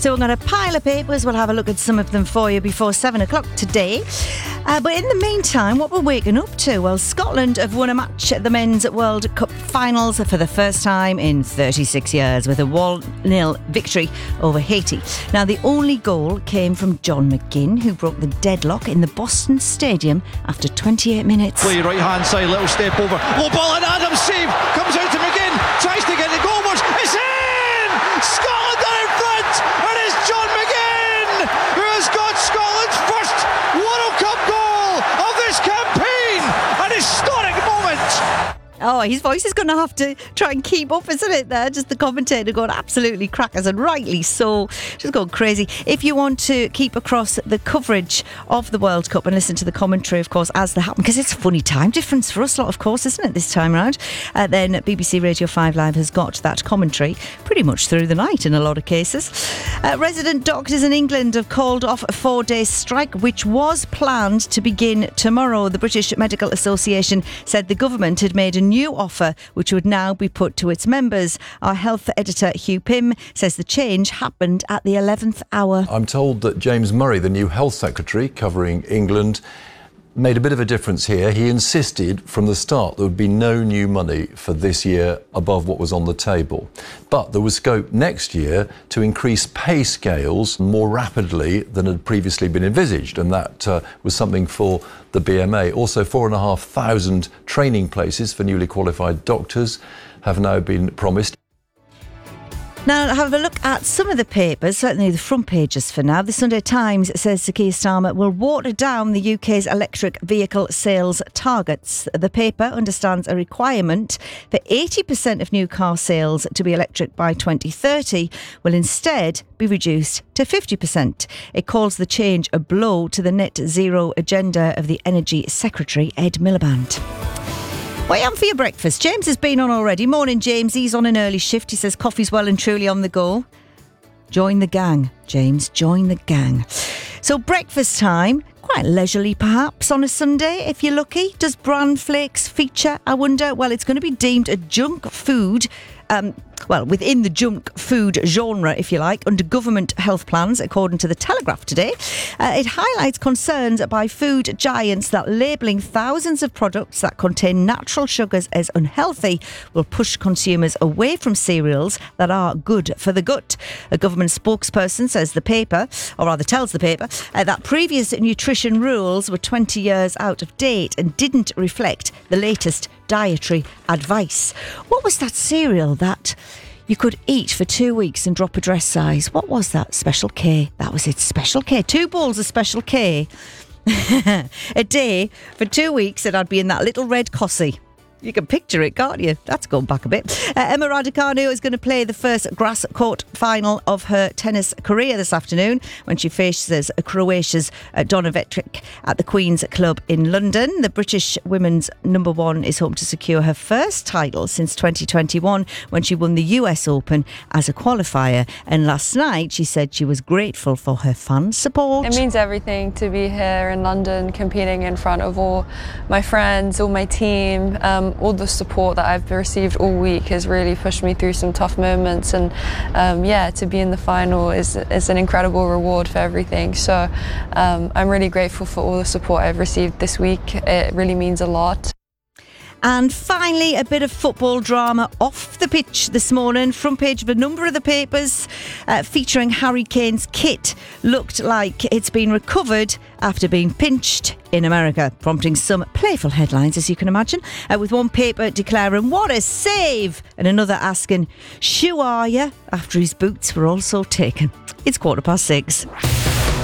So we're going to pile of papers. We'll have a look at some of them for you before 7 o'clock today. But in the meantime, what we're waking up to? Well, Scotland have won a match at the Men's World Cup finals for the first time in 36 years with a 1-0 victory over Haiti. Now, the only goal came from John McGinn, who broke the deadlock in the Boston Stadium after 28 minutes. Play right hand side, little step over. Low ball and Adams save. Comes out to McGinn. Tries to get the goalwards. It's in! Scotland are in front! And it's John McGinn who has got Scotland's first World Cup goal of this campaign. An historic moment. Oh, his voice is going to have to try and keep up, isn't it, there? Just the commentator going absolutely crackers, and rightly so. Just going crazy. If you want to keep across the coverage of the World Cup and listen to the commentary, of course, as they happen, because it's a funny time difference for us lot, of course, isn't it, this time around? Then BBC Radio 5 Live has got that commentary pretty much through the night in a lot of cases. Resident doctors in England have called off a 4-day strike, which was planned to begin tomorrow. The British Medical Association said the government had made a new offer which would now be put to its members. Our health editor Hugh Pym says the change happened at the 11th hour. I'm told that James Murray, the new health secretary covering England, made a bit of a difference here. He insisted from the start there would be no new money for this year above what was on the table. But there was scope next year to increase pay scales more rapidly than had previously been envisaged, and that was something for the BMA. Also, 4,500 training places for newly qualified doctors have now been promised. Now, have a look at some of the papers, certainly the front pages for now. The Sunday Times says Sir Keir Starmer will water down the UK's electric vehicle sales targets. The paper understands a requirement for 80% of new car sales to be electric by 2030 will instead be reduced to 50%. It calls the change a blow to the net zero agenda of the Energy Secretary, Ed Miliband. What are you having for your breakfast? James has been on already. Morning, James. He's on an early shift. He says coffee's well and truly on the go. Join the gang, James. Join the gang. So breakfast time, quite leisurely perhaps on a Sunday if you're lucky. Does bran flakes feature, I wonder? Well, it's going to be deemed a junk food. Within the junk food genre, if you like, under government health plans, according to the Telegraph today. It highlights concerns by food giants that labelling thousands of products that contain natural sugars as unhealthy will push consumers away from cereals that are good for the gut. A government spokesperson says the paper, or rather tells the paper, that previous nutrition rules were 20 years out of date and didn't reflect the latest dietary advice. What was that cereal that you could eat for 2 weeks and drop a dress size? What was that? Special K. That was it, Special K. 2 bowls of Special K a day for 2 weeks, and I'd be in that little red cossie. You can picture it, can't you? That's gone back a bit. Emma Raducanu is going to play the first grass court final of her tennis career this afternoon when she faces Croatia's Donna Vetric at the Queen's Club in London. The British women's number one is hoping to secure her first title since 2021 when she won the US Open as a qualifier. And last night she said she was grateful for her fan support. It means everything to be here in London competing in front of all my friends, all my team. All the support that I've received all week has really pushed me through some tough moments, and to be in the final is an incredible reward for everything. So I'm really grateful for all the support I've received this week. It really means a lot. And finally, a bit of football drama off the pitch this morning. Front page of a number of the papers featuring Harry Kane's kit looked like it's been recovered after being pinched in America, prompting some playful headlines, as you can imagine, with one paper declaring, "What a save!" and another asking, "Shoo are you?" after his boots were also taken. It's 6:15.